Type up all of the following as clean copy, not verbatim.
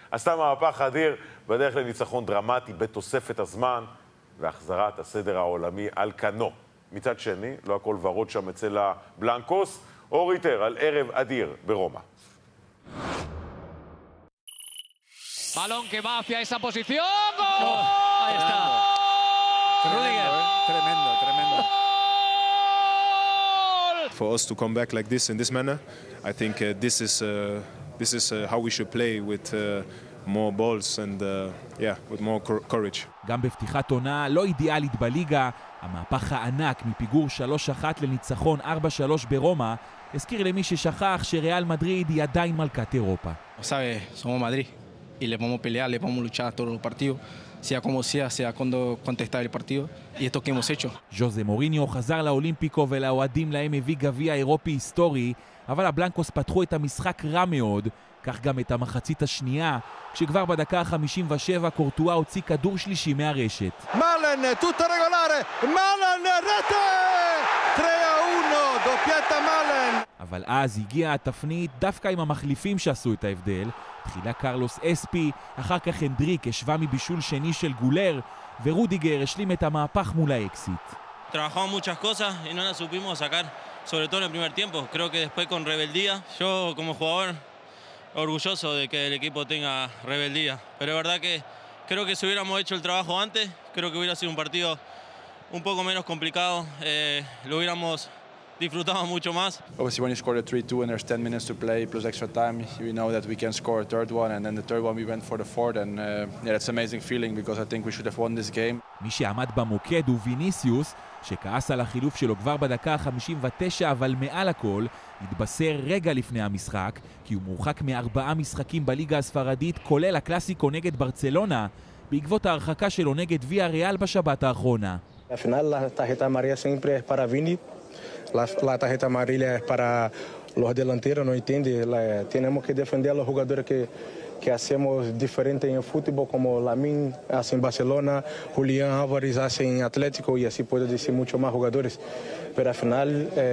עשתה מהפך אדיר בדרך לניצחון דרמטי בתוספת הזמן והחזרת הסדר העולמי על כנו. מצד שני, לא הכל ורוד שם אצל הבלנקוס, אור איטר על ערב אדיר ברומא. Balón que va hacia esa posición. ¡Gol! Ahí está. Rudiger. Tremendo. For us to come back like this in this manner, I think this is how we should play with more balls and with more courage. גם בפתיחת עונה לא אידיאלית בליגה, המהפך הענק מפיגור 3-1 לניצחון 4-3 ברומא, הזכיר למי ששכח שריאל מדריד היא עדיין מלכת אירופה. Somos Madrid y le vamos a pelear, le vamos a luchar todos los partidos, sea como sea cuando contestar el partido y esto que hemos hecho. ז'וזה מוריניו חזר לאולימפיקו ולאוהדים להם הביא גביע אירופי היסטורי, אבל הבלנקוס פתחו את המשחק רע מאוד, כך גם את המחצית השנייה, כשכבר בדקה ה-57 קורטואה הוציא כדור שלישי מהרשת. Malen, tutto regolare, Malen, rete! 3-1, דופייטה מלן. אבל אז הגיעה התפנית דווקא עם המחליפים שעשו את ההבדל. תחילה קרלוס אספי, אחר כך הנדריק השווה מבישול שני של גולר, ורודיגר השלים את המהפך מול האקסיט. Trabajamos muchas cosas y no las supimos sacar, sobre todo en el primer tiempo. Creo que después con rebeldía, yo como jugador orgulloso de que el equipo tenga rebeldía. Pero es verdad que creo que si hubiéramos hecho el trabajo antes, creo que hubiera sido un partido un poco menos complicado. Lo hubiéramos disfrutado mucho más. Obviously, when you score a 3-2 and there's 10 minutes to play plus extra time, we know that we can score a third one, and then the third one we went for the fourth, and it's an amazing feeling because I think we should have won this game. מי שעמד במוקד הוא ויניסיוס, שכעס על החילוף שלו כבר בדקה ה-59, אבל מעל הכל התבשר רגע לפני המשחק, כי הוא מורחק מ4 משחקים בליגה הספרדית, כולל הקלאסיקו נגד ברצלונה, בעקבות ההרחקה שלו נגד ויה ריאל בשבת האחרונה. Al final la tarjeta amarilla siempre es para Vini. La tarjeta amarilla es para los delanteros, no entiende. Tenemos que defender a los jugadores que hacemos diferente en el fútbol, como Lamine hace en Barcelona, Julián Álvarez hace en Atlético y así puedo decir muchos más jugadores. Pero al final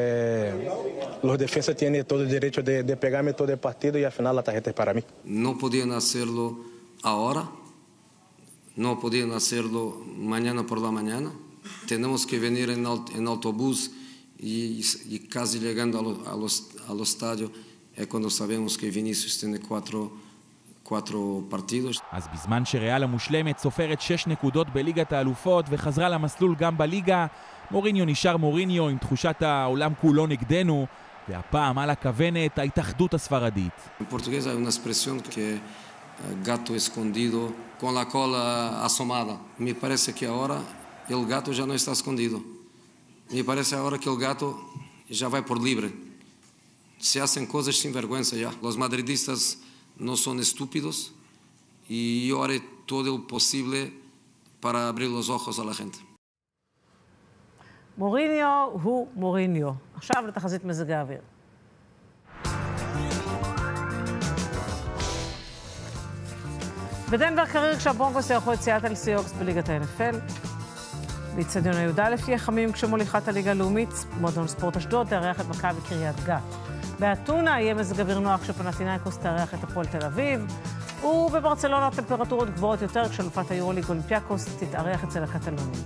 los defensas tienen todo el derecho de pegarme todo el partido y al final la tarjeta es para mí. No podían hacerlo ahora, no podían hacerlo mañana por la mañana. Tenemos que venir en autobús y casi llegando al estadio es cuando sabemos que Vinicius tiene cuatro partidos. אז בזמן שריאל המושלמת סופרת 6 נקודות בליגת האלופות וחזרה למסלול גם בליגה, מוריניו נשאר מוריניו עם תחושת העולם כולו נגדנו, והפעם על הכוונת ההתאחדות הספרדית. En portugués hay una expresión que gato escondido con la cola asomada. Me parece que ahora el gato ya no está escondido. Me parece ahora que el gato ya va por libre. Se hacen cosas sin vergüenza ya. Los madridistas no son estúpidos y yo haré todo lo posible para abrir los ojos a la gente. מוריניו הוא מוריניו. עכשיו לתחזית מזג האוויר. בדנבר קרייר כשהברונקוס יערכו את סיאטל סיוקס בליגת ה-NFL. באצטדיון הי"א יהיה חמים כשמוליכת הליגה הלאומית, מועדון ספורט אשדוד תארח את מכבי קריית גת. באתונה יהיה מזג אוויר נוח כשפנתינייקוס תארח את הפועל תל אביב, ובברצלונה טמפרטורות גבוהות יותר כשאלופת היורוליג אולימפיאקוס תתארח אצל הקטלונים.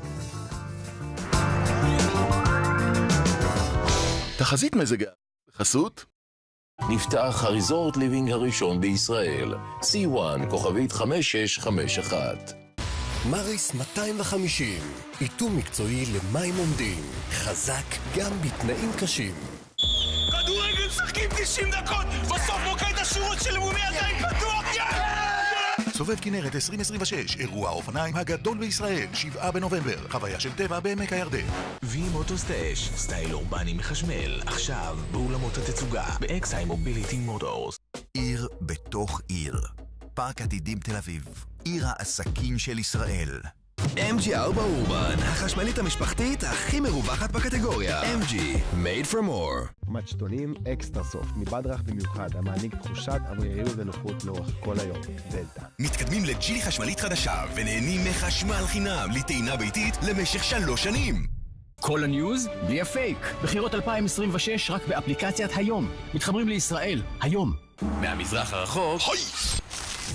תחזית מזג בחסות נפתח הריזורט ליבינג הראשון בישראל, C1 כוכבית 5651. מריס 250, איתום מקצועי למים עומדים, חזק גם בתנאים קשים. כדורגל משחקים 90 דקות, בסוף מוקד השירות של לאומי עדיין פתוח, יאללה! סובב כנרת 2026, אירוע האופניים הגדול בישראל, 7 בנובמבר, חוויה של טבע בעמק הירדן. ומוטוסטאש, סטייל אורבני מחשמל, עכשיו באולמות התצוגה, באקסאי מוביליטי מוטורס. עיר בתוך עיר. פארק עתידים תל אביב, עיר העסקים של ישראל. MG4 אורבן, החשמלית המשפחתית הכי מרווחת בקטגוריה. MG, made for more. מצ'טונים אקסטרה סופט, מבדרך במיוחד, המעניק תחושת אוויריות ונוחות לאורך כל היום. דלטה. מתקדמים לג'ילי חשמלית חדשה, ונהנים מחשמל חינם לטעינה ביתית למשך 3 שנים. כל הניוז בלי הפייק. בחירות 2026 רק באפליקציית היום. מתחברים לישראל, היום. מהמזרח הרחוק,